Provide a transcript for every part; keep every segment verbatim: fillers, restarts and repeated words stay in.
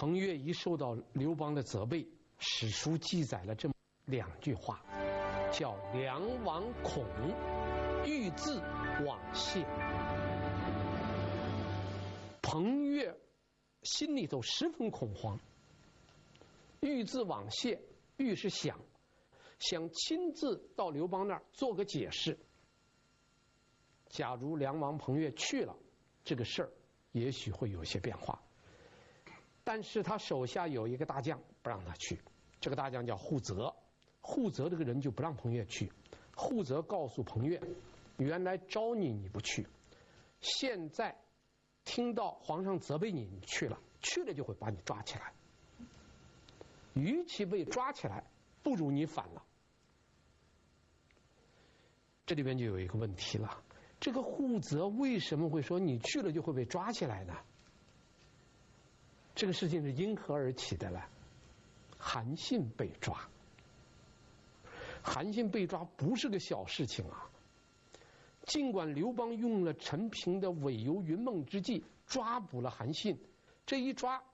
彭越一受到刘邦的责备，史书记载了这么两句话，叫“梁王恐，欲自往谢”。彭越心里头十分恐慌，欲自往谢，欲是想，想亲自到刘邦那儿做个解释。假如梁王彭越去了，这个事儿也许会有些变化。但是他手下有一个大将不让他去，这个大将叫护泽。护泽这个人就不让彭越去。护泽告诉彭越，原来招你你不去，现在听到皇上责备你，你去了，去了就会把你抓起来。与其被抓起来，不如你反了。这里边就有一个问题了，这个护泽为什么会说你去了就会被抓起来呢？这个事情是因何而起的呢？韩信被抓，韩信被抓不是个小事情啊。尽管刘邦用了陈平的伪游云梦之计抓捕了韩信，这一抓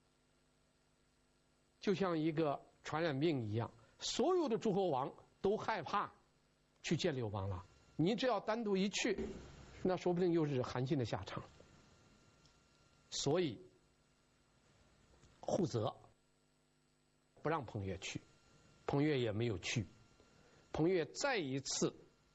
就像一个传染病一样，所有的诸侯王都害怕去见刘邦了。你只要单独一去，那说不定又是韩信的下场。所以护泽不让彭越去，彭越也没有去。彭越再一次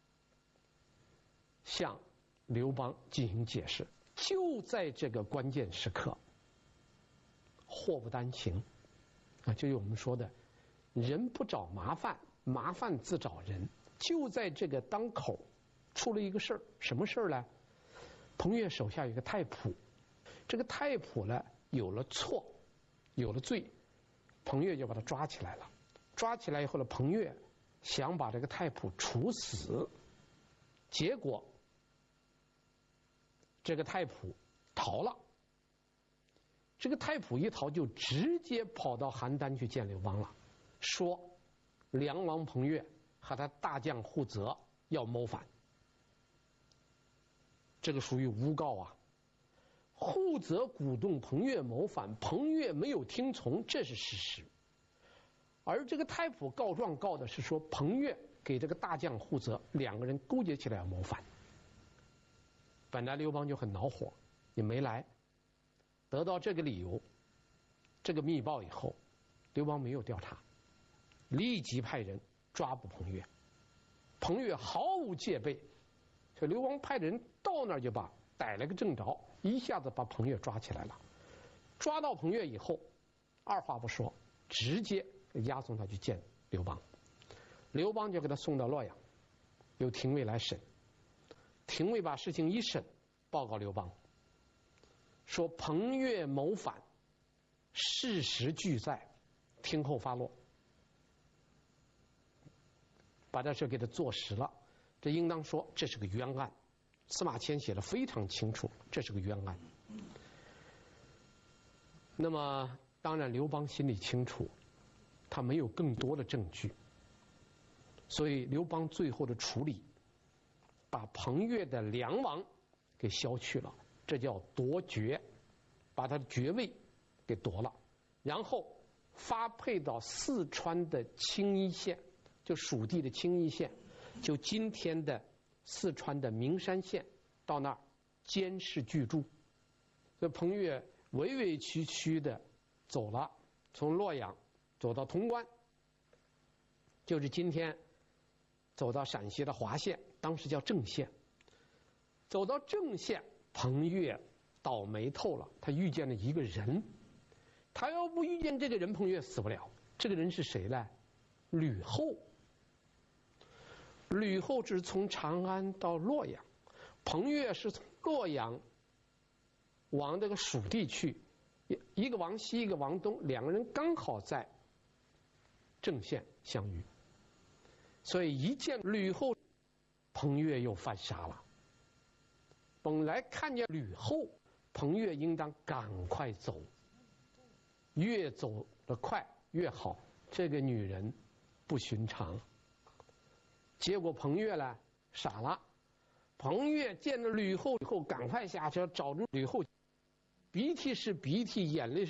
向刘邦进行解释。就在这个关键时刻，祸不单行啊，就是我们说的人不找麻烦，麻烦自找人。就在这个当口出了一个事儿，什么事儿呢？彭越手下有一个太仆，这个太仆呢有了错，有了罪，彭越就把他抓起来了。抓起来以后呢，彭越想把这个太仆处死，结果这个太仆逃了。这个太仆一逃，就直接跑到邯郸去见刘邦了，说梁王彭越和他大将护泽要谋反。这个属于诬告啊。护泽鼓动彭越谋反，彭越没有听从，这是事实。而这个太仆告状告的是说彭越给这个大将护泽两个人勾结起来要谋反。本来刘邦就很恼火，你没来。得到这个理由，这个密报以后，刘邦没有调查，立即派人抓捕彭越。彭越毫无戒备，所以刘邦派人到那儿就把逮了个正着，一下子把彭越抓起来了。抓到彭越以后，二话不说，直接押送他去见刘邦。刘邦就给他送到洛阳，由廷尉来审。廷尉把事情一审，报告刘邦，说彭越谋反，事实俱在，听候发落。把这事给他坐实了，这应当说这是个冤案。司马迁写的非常清楚，这是个冤案。那么当然刘邦心里清楚，他没有更多的证据，所以刘邦最后的处理，把彭越的梁王给削去了，这叫夺爵，把他的爵位给夺了，然后发配到四川的青衣县，就蜀地的青衣县，就今天的四川的名山县，到那儿监视居住。所以彭越委委屈屈的走了，从洛阳走到潼关，就是今天走到陕西的华县，当时叫郑县。走到郑县，彭越倒霉透了，他遇见了一个人，他要不遇见这个人，彭越死不了。这个人是谁呢？吕后。吕后是从长安到洛阳，彭越是从洛阳往这个蜀地去，一个往西一个往东，两个人刚好在郑县相遇。所以一见吕后，彭越又犯傻了。本来看见吕后，彭越应当赶快走，越走得快越好，这个女人不寻常。结果彭越呢傻了，彭越见了吕后以后，赶快下车找着吕后，鼻涕是鼻涕，眼泪是